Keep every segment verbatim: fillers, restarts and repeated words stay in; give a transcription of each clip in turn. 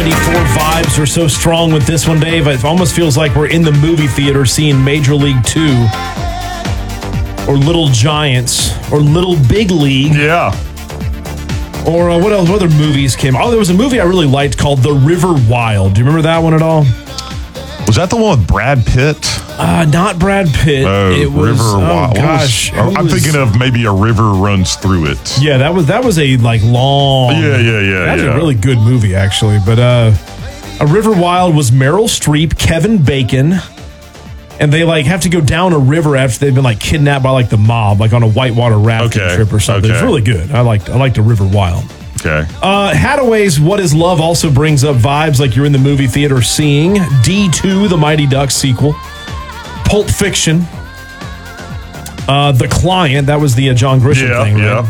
ninety-four vibes are so strong with this one, Dave. It almost feels like we're in the movie theater seeing Major League Two or Little Giants or Little Big League. Yeah. Or uh, what else? What other movies came? Oh, there was a movie I really liked called The River Wild. Do you remember that one at all? Was that the one with Brad Pitt? Uh, not Brad Pitt. Oh, it was, River oh, Wild. Gosh. I'm was, thinking of maybe a river runs through it. Yeah, that was that was a like long. Yeah, yeah, yeah. That's yeah. a really good movie, actually. But uh, A River Wild was Meryl Streep, Kevin Bacon, and they like have to go down a river after they've been like kidnapped by like the mob, like on a whitewater rafting Okay, trip or something. okay. It's really good. I liked I liked A River Wild. Okay. Uh, Hadaway's What Is Love also brings up vibes like you're in the movie theater seeing. D two, the Mighty Ducks sequel. Pulp Fiction. Uh, The Client, that was the uh, John Grisham Yeah, thing, right? yeah.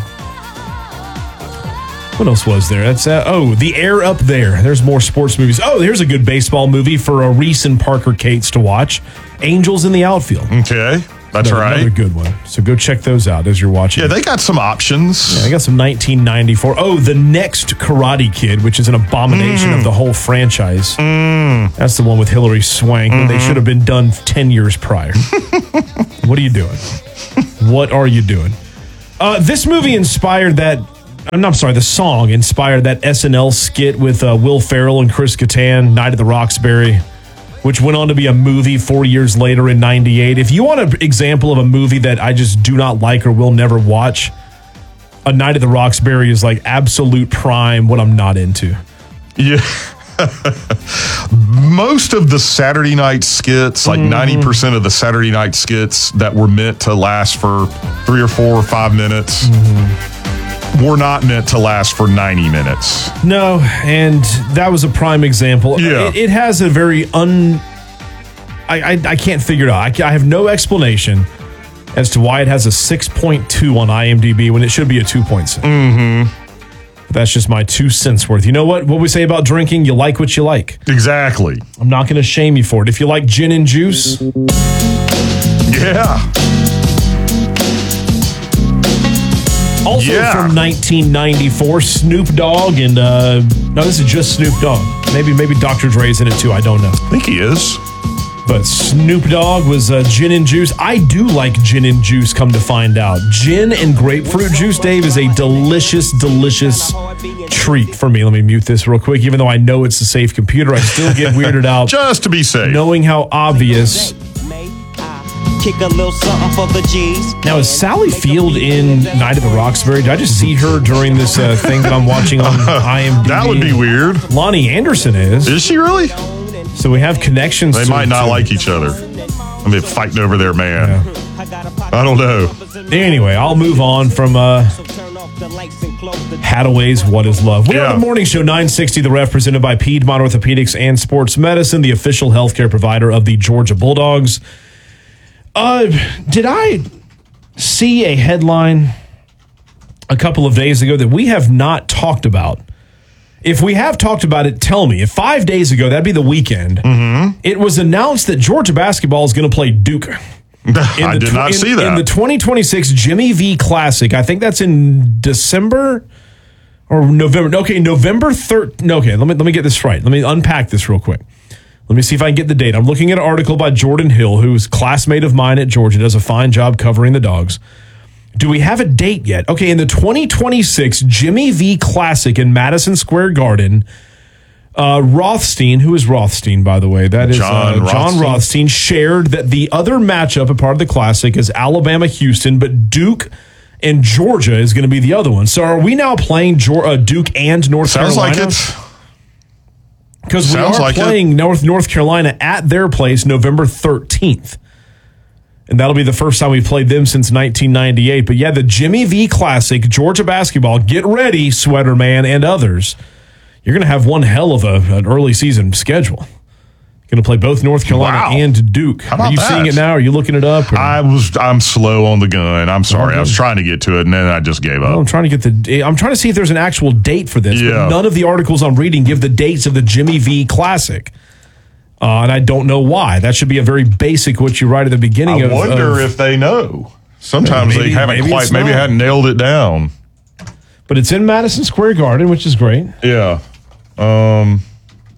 What else was there? That's uh, oh, The Air Up There. There's more sports movies. Oh, here's a good baseball movie for uh, Reese and Parker Cates to watch. Angels in the Outfield. Okay. That's another, right. Another good one. So go check those out as you're watching. Yeah, they got some options. Yeah, I got some nineteen ninety-four. Oh, The Next Karate Kid, which is an abomination Mm. of the whole franchise. Mm. That's the one with Hilary Swank. Mm-hmm. They should have been done ten years prior. What are you doing? What are you doing? Uh, this movie inspired that. I'm, I'm sorry, the song inspired that S N L skit with uh, Will Ferrell and Chris Kattan, Night at the Roxbury, which went on to be a movie four years later in ninety-eight. If you want an example of a movie that I just do not like or will never watch, A Night at the Roxbury is like absolute prime what I'm not into. Yeah. Most of the Saturday night skits, like mm. ninety percent of the Saturday night skits that were meant to last for three or four or five minutes, mm-hmm. were not meant to last for ninety minutes. No, and that was a prime example. Yeah. It, it has a very un... I, I, I can't figure it out. I, I have no explanation as to why it has a six point two on IMDb when it should be a two point six. Mm-hmm. That's just my two cents worth. You know what? What we say about drinking, you like what you like. Exactly. I'm not going to shame you for it. If you like gin and juice... Yeah. Also yeah. from nineteen ninety-four, Snoop Dogg and... Uh, no, this is just Snoop Dogg. Maybe maybe Doctor Dre's in it too. I don't know. I think he is. But Snoop Dogg was uh, gin and juice. I do like gin and juice, come to find out. Gin and grapefruit juice, Dave, is a delicious, delicious treat for me. Let me mute this real quick. Even though I know it's a safe computer, I still get weirded out. Just to be safe. Knowing how obvious. Kick a little something for the G's. Now, is Sally Field in Night at the Roxbury? Did I just see her during this uh, thing that I'm watching on IMDb? That would be weird. Lonnie Anderson is. Is she really? So we have connections. They to, might not to, like each other. I mean, fighting over their man. Yeah. I don't know. Anyway, I'll move on from uh, Hadaway's What Is Love. We Yeah. are the morning show, nine sixty The Ref, presented by Piedmont Orthopedics and Sports Medicine, the official healthcare provider of the Georgia Bulldogs. Uh, did I see a headline a couple of days ago that we have not talked about? If we have talked about it, tell me. If five days ago, that'd be the weekend, mm-hmm. it was announced that Georgia basketball is going to play Duke. I did not in, see that. In the twenty twenty-six Jimmy V Classic. I think that's in December or November. Okay, November third. No, okay, let me, let me get this right. Let me unpack this real quick. Let me see if I can get the date. I'm looking at an article by Jordan Hill, who's a classmate of mine at Georgia, does a fine job covering the Dogs. Do we have a date yet? Okay, in the twenty twenty-six Jimmy V Classic in Madison Square Garden, uh, Rothstein, who is Rothstein, by the way? That is John, uh, John Rothstein. Rothstein, shared that the other matchup, a part of the Classic, is Alabama-Houston, but Duke and Georgia is going to be the other one. So are we now playing Georgia, uh, Duke and North Sounds Carolina? like it. Because we are like playing it. North North Carolina at their place November thirteenth. And that'll be the first time we've played them since nineteen ninety-eight. But yeah, the Jimmy V Classic, Georgia basketball, get ready, Sweater Man and others. You're going to have one hell of a, an early season schedule. Going to play both North Carolina Wow. and Duke. How about Are you that? seeing it now? Are you looking it up? Or? I was. I'm slow on the gun. I'm sorry. I was trying to get to it, and then I just gave up. Well, I'm trying to get the. I'm trying to see if there's an actual date for this. Yeah. But none of the articles I'm reading give the dates of the Jimmy V Classic, uh, and I don't know why. That should be a very basic what you write at the beginning. I of, wonder of, if they know. Sometimes Maybe- they haven't maybe quite. it's Maybe not. hadn't nailed it down. But it's in Madison Square Garden, which is great. Yeah. Um.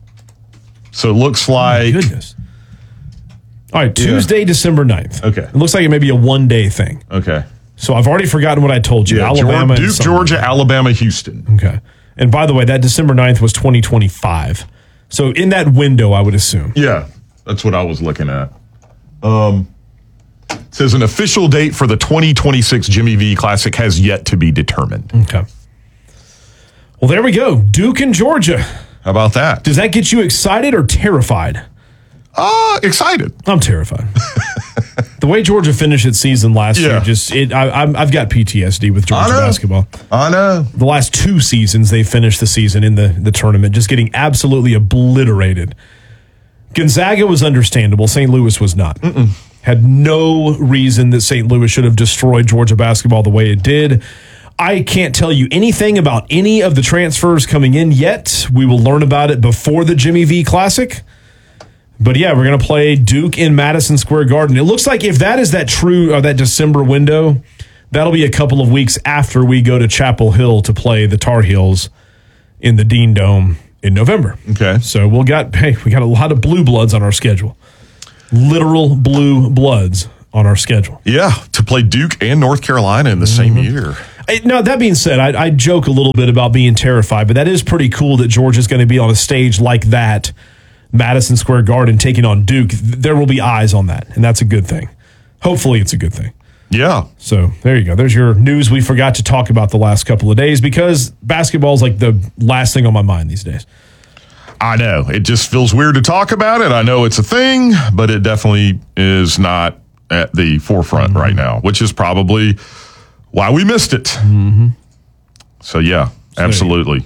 So it looks like Goodness. All right, Tuesday, December ninth. Okay. It looks like it may be a one-day thing. okay. So I've already forgotten what I told you. Yeah, Alabama, Georgia, and Duke, something. Georgia, Alabama, Houston. Okay. And by the way, that December ninth was twenty twenty-five. So in that window, I would assume. Yeah, that's what I was looking at. Um, it says an official date for the twenty twenty-six Jimmy V Classic has yet to be determined. Okay. Well, there we go. Duke and Georgia. How about that? Does that get you excited or terrified? Uh, excited. I'm terrified. The way Georgia finished its season last Yeah. year, just it. I, I'm, I've got P T S D with Georgia I know. basketball. I know. The last two seasons, they finished the season in the, the tournament, just getting absolutely obliterated. Gonzaga was understandable. Saint Louis was not. Mm-mm. Had no reason that Saint Louis should have destroyed Georgia basketball the way it did. I can't tell you anything about any of the transfers coming in yet. We will learn about it before the Jimmy V Classic. But yeah, we're going to play Duke in Madison Square Garden. It looks like if that is that true, or that December window, that'll be a couple of weeks after we go to Chapel Hill to play the Tar Heels in the Dean Dome in November. Okay. So we'll got hey, we got a lot of blue bloods on our schedule. Literal blue bloods on our schedule. Yeah, to play Duke and North Carolina in the Mm-hmm. same year. Hey, now, that being said, I, I joke a little bit about being terrified, but that is pretty cool that Georgia's going to be on a stage like that, Madison Square Garden, taking on Duke. There will be eyes on that, and that's a good thing. Hopefully it's a good thing. Yeah. So there you go. There's your news we forgot to talk about the last couple of days because basketball is like the last thing on my mind these days. I know. It just feels weird to talk about it. I know it's a thing, but it definitely is not at the forefront mm-hmm. right now, which is probably why we missed it. Mm-hmm. So, yeah, absolutely.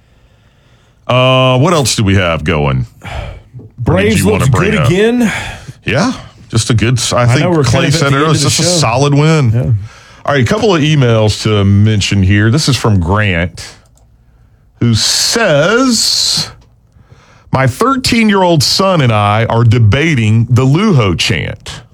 Uh, what else do we have going? Braves looked good up? again. Yeah, just a good, I, I think know Clay said earlier, it's just show. a solid win. Yeah. All right, a couple of emails to mention here. This is from Grant, who says, my thirteen-year-old son and I are debating the Luho chant.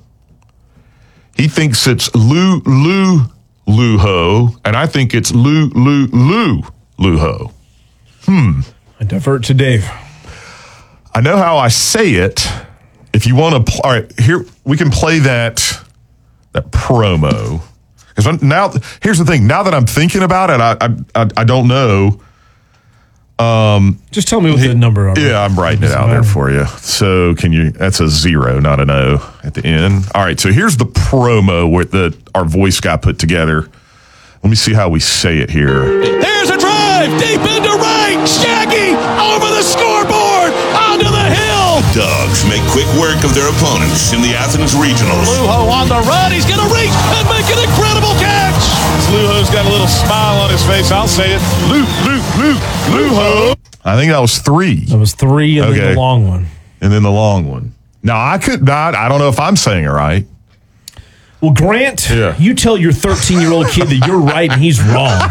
He thinks it's Lu, Lu, Luho, and I think it's Lu, Lu, Lu, Luho. Hmm. I divert to Dave. I know how I say it. If you want to, pl- all right, here we can play that that promo. Because now, here's the thing. Now that I'm thinking about it, I I, I, I don't know. Um, Just tell me what the number are. Yeah, I'm writing it out there for you. So can you? That's a zero, not an O at the end. All right. So here's the promo with the our voice guy put together. Let me see how we say it here. There's a drive deep into right. Shaggy over the scoreboard onto the hill. Dogs make quick work of their opponents in the Athens Regionals. Luho on the run. He's going to reach and make an incredible catch. Luho's got a little smile on his face. I'll say it. Lu, Lu, Lu, Luho. I think that was three. That was three and Okay. then the long one. And then the long one. Now, I could not, I don't know if I'm saying it right. Well, Grant, Yeah. you tell your thirteen-year-old kid that you're right and he's wrong.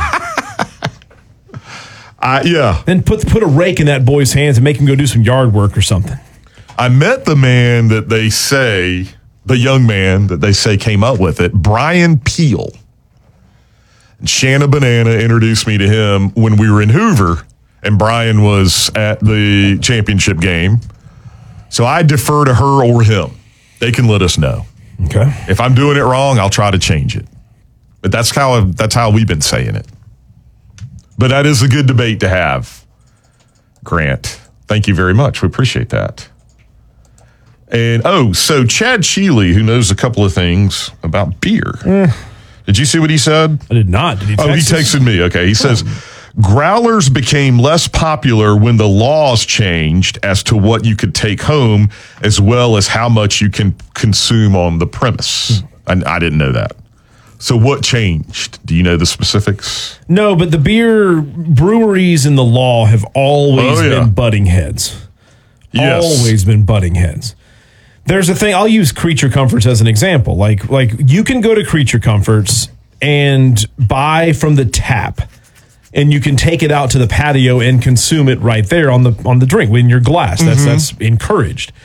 I, yeah. Then put put a rake in that boy's hands and make him go do some yard work or something. I met the man that they say, the young man that they say came up with it, Brian Peel. And Shanna Banana introduced me to him when we were in Hoover, and Brian was at the championship game. So I defer to her or him. They can let us know. Okay. If I'm doing it wrong, I'll try to change it. But that's how that's how we've been saying it. But that is a good debate to have, Grant. Thank you very much. We appreciate that. And, oh, so Chad Sheely, who knows a couple of things about beer. Eh. Did you see what he said? I did not. Did he text Oh, he us? texted me. Okay. He says, growlers became less popular when the laws changed as to what you could take home as well as how much you can consume on the premise. And I didn't know that. So what changed? Do you know the specifics? No, but the beer breweries and the law have always Oh, yeah. been butting heads. Yes. Always been butting heads. There's a thing, I'll use Creature Comforts as an example. Like, like you can go to Creature Comforts and buy from the tap, and you can take it out to the patio and consume it right there on the on the drink in your glass. That's mm-hmm. that's encouraged.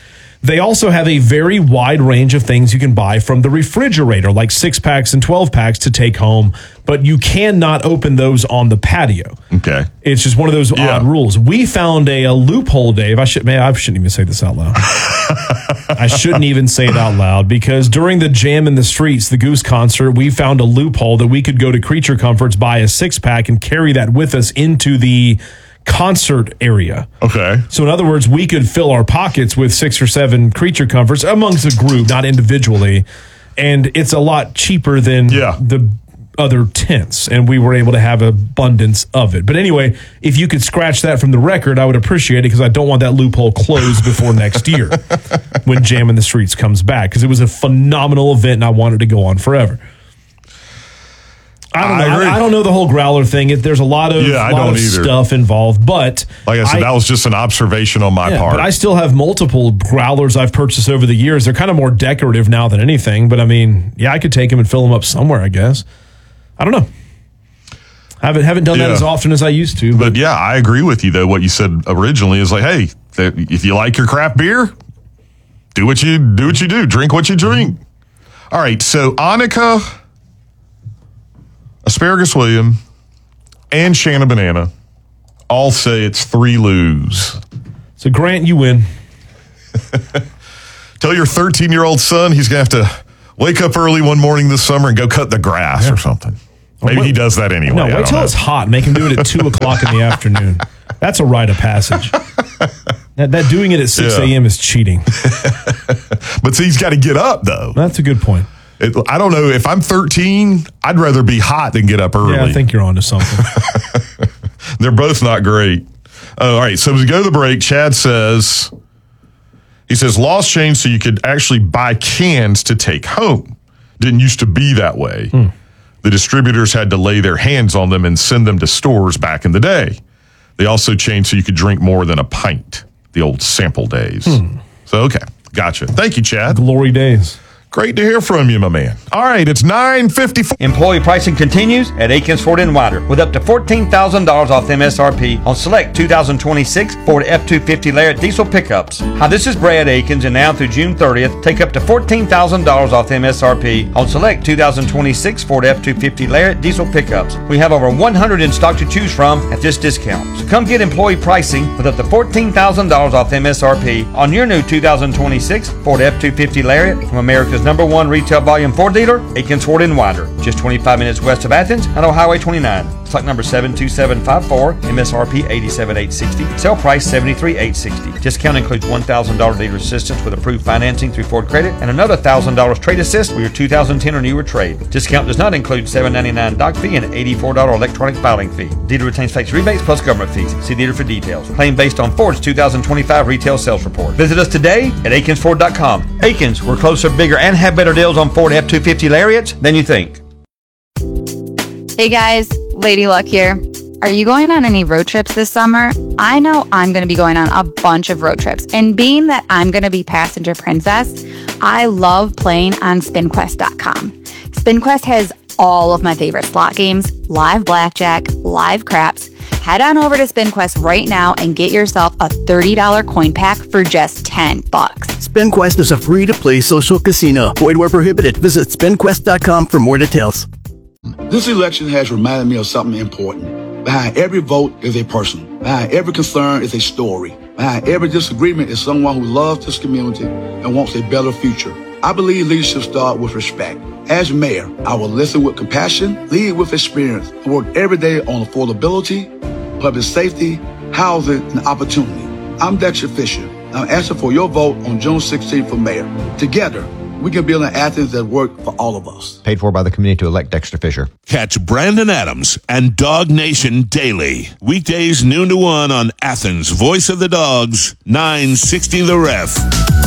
They also have a very wide range of things you can buy from the refrigerator, like six packs and twelve packs to take home, but you cannot open those on the patio. Okay. It's just one of those Yeah. odd rules. We found a, a loophole, Dave. I should, man, I shouldn't even say this out loud. I shouldn't even say it out loud because during the Jam in the Streets, the Goose concert, we found a loophole that we could go to Creature Comforts, buy a six pack, and carry that with us into the concert area. Okay. So in other words, we could fill our pockets with six or seven Creature Comforts amongst a group, not individually. And it's a lot cheaper than Yeah. the other tents. And we were able to have abundance of it. But anyway, if you could scratch that from the record, I would appreciate it because I don't want that loophole closed before next year when Jam in the Streets comes back because it was a phenomenal event and I wanted to go on forever. I don't know. I agree. I, I don't know the whole growler thing. It, there's a lot of, Yeah, I lot don't of either. stuff involved, but Like I said, that was just an observation on my yeah, part. but I still have multiple growlers I've purchased over the years. They're kind of more decorative now than anything, but I mean, yeah, I could take them and fill them up somewhere, I guess. I don't know. I haven't, haven't done that Yeah. as often as I used to. But yeah, I agree with you, though. What you said originally is like, hey, that if you like your craft beer, do what you do what you do. Drink what you drink. All right, so Annika, Asparagus William, and Shanna Banana all say it's three lose. So, Grant, you win. Tell your thirteen-year-old son he's going to have to wake up early one morning this summer and go cut the grass or something. Maybe wait- he does that anyway. No, I wait don't till know. it's hot. Make him do it at two o'clock in the afternoon. That's a rite of passage. That, that doing it at six Yeah. a.m. is cheating. But see, he's got to get up, though. That's a good point. It, I don't know. If I'm thirteen, I'd rather be hot than get up early. Yeah, I think you're onto something. They're both not great. Uh, all right, so as we go to the break, Chad says, he says, laws changed so you could actually buy cans to take home. Didn't used to be that way. Hmm. The distributors had to lay their hands on them and send them to stores back in the day. They also changed so you could drink more than a pint, the old sample days. Hmm. So, okay, gotcha. Thank you, Chad. Glory days. Great to hear from you, my man. All right, it's nine fifty-four. Employee pricing continues at Aikens Ford and Wider with up to fourteen thousand dollars off M S R P on select two thousand twenty-six Ford F two fifty Lariat diesel pickups. Hi, this is Brad Aikens, and now through June thirtieth, take up to fourteen thousand dollars off M S R P on select two thousand twenty-six Ford F two fifty Lariat diesel pickups. We have over one hundred in stock to choose from at this discount. So come get employee pricing with up to fourteen thousand dollars off M S R P on your new two thousand twenty-six Ford F two fifty Lariat from America's number one retail volume Ford dealer, Aikens Ford and Wider, just twenty-five minutes west of Athens and on Highway twenty-nine. Stock number seven two seven five four, M S R P eighty-seven thousand eight hundred sixty, sale price seventy-three thousand eight hundred sixty. Discount includes one thousand dollars dealer assistance with approved financing through Ford Credit and another one thousand dollars trade assist with your two thousand ten or newer trade. Discount does not include seven ninety-nine doc fee and eighty-four dollars electronic filing fee. Dealer retains tax rebates plus government fees. See dealer for details. Claim based on Ford's two thousand twenty-five retail sales report. Visit us today at Aikens Ford dot com. Aikens, we're closer, bigger, and have better deals on Ford F two fifty Lariats than you think. Hey guys, Lady Luck here. Are you going on any road trips this summer? I know I'm going to be going on a bunch of road trips, and being that I'm going to be passenger princess, I love playing on spin quest dot com. SpinQuest has all of my favorite slot games, live blackjack, live craps. Head on over to SpinQuest right now and get yourself a thirty dollars coin pack for just ten bucks. SpinQuest is a free-to-play social casino. Void where prohibited. Visit spin quest dot com for more details. This election has reminded me of something important. Behind every vote is a person. Behind every concern is a story. Behind every disagreement is someone who loves this community and wants a better future. I believe leadership starts with respect. As mayor, I will listen with compassion, lead with experience, and work every day on affordability, public safety, housing, and opportunity. I'm Dexter Fisher. I'm asking for your vote on June sixteenth for mayor. Together, we can build an Athens that works for all of us. Paid for by the community to elect Dexter Fisher. Catch Brandon Adams and Dog Nation daily. Weekdays noon to one on Athens' Voice of the Dogs, nine sixty The Ref.